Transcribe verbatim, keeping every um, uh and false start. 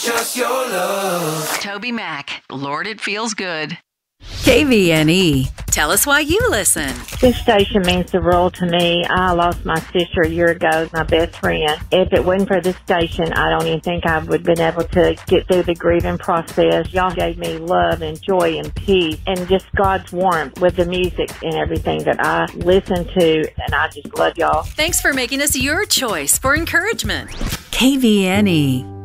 Just your love. Toby Mac, Lord, it feels good. K V N E. Tell us why you listen. This station means the world to me. I lost my sister a year ago, my best friend. If it wasn't for this station, I don't even think I would have been able to get through the grieving process. Y'all gave me love and joy and peace and just God's warmth with the music and everything that I listen to, and I just love y'all. Thanks for making us your choice for encouragement. K V N E.